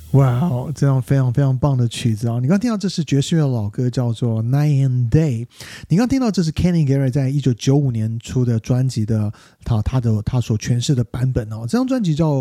哇哦，这样非常非常棒的曲子啊！你刚听到这是爵士乐的老歌，叫做《Night and Day》。你刚听到这是 Kenny Garrett 在1995年出的专辑的他所诠释的版本哦。这张专辑叫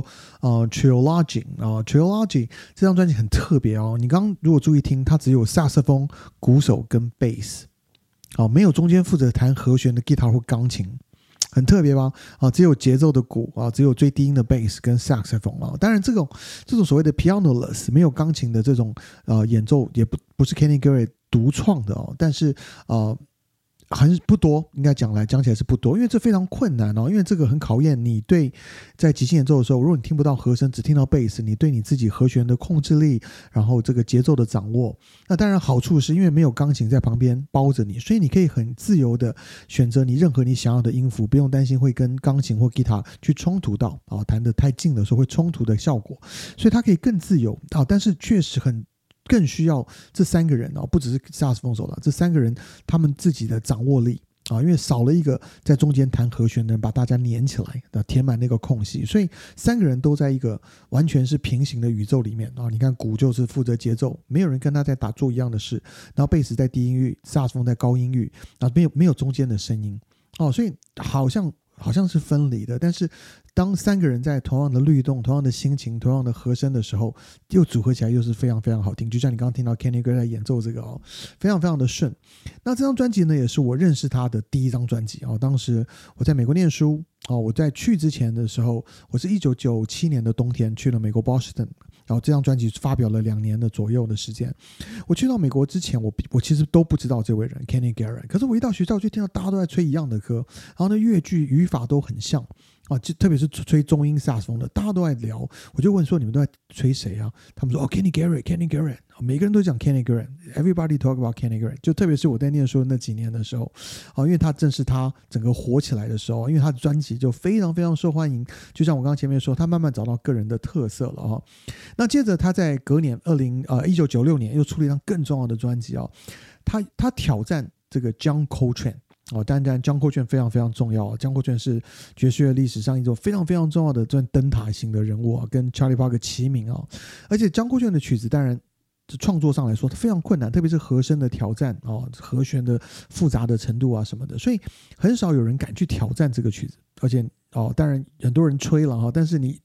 Trilogy 啊，Trilogy 这张专辑很特别哦。你刚如果注意听，它只有萨克斯风、鼓手跟贝斯，没有中间负责弹和弦的 guitar 或钢琴。很特别吧？只有节奏的鼓只有最低音的 bass 跟 saxophone 当然这种所谓的 pianoless 没有钢琴的这种演奏也不是 Kenny Garrett 独创的但是很不多，应该讲起来是不多，因为这非常困难因为这个很考验你对在即兴演奏的时候，如果你听不到和声，只听到贝斯，你对你自己和弦的控制力，然后这个节奏的掌握。那当然好处是因为没有钢琴在旁边包着你，所以你可以很自由的选择你任何你想要的音符，不用担心会跟钢琴或吉他去冲突到弹得太近的时候会冲突的效果，所以它可以更自由但是确实更需要这三个人不只是萨克斯风手了，这三个人他们自己的掌握力因为少了一个在中间弹和弦的人把大家连起来填满那个空隙，所以三个人都在一个完全是平行的宇宙里面你看鼓就是负责节奏，没有人跟他在做一样的事，然后贝斯在低音域，萨克斯风在高音域，然后没有中间的声音所以好像是分离的，但是当三个人在同样的律动、同样的心情、同样的和声的时候，又组合起来又是非常非常好听。就像你刚刚听到 Kenny Garrett 在演奏这个非常非常的顺。那这张专辑呢，也是我认识他的第一张专辑当时我在美国念书我在去之前的时候，我是1997年的冬天去了美国 Boston， 然后这张专辑发表了2年的左右的时间。我去到美国之前，我其实都不知道这位人 Kenny Garrett， 可是我一到学校就听到大家都在吹一样的歌，然后呢乐句语法都很像特别是吹中音萨克斯风的，大家都在聊。我就问说你们都在吹谁啊？他们说Kenny Garrett， 每个人都讲 Kenny Garrett， Everybody talk about Kenny Garrett。 就特别是我在念书那几年的时候因为他正是他整个火起来的时候，因为他的专辑就非常非常受欢迎，就像我刚刚前面说，他慢慢找到个人的特色了那接着他在隔年1996年又出了一张更重要的专辑他挑战这个 John Coltrane当然 John Coltrane 非常非常重要John Coltrane 是爵士乐历史上一种非常非常重要的灯塔型的人物跟 Charlie Parker 齐名而且 John Coltrane 的曲子当然创作上来说它非常困难，特别是和声的挑战和弦的复杂的程度什么的，所以很少有人敢去挑战这个曲子。而且当然很多人吹了但是你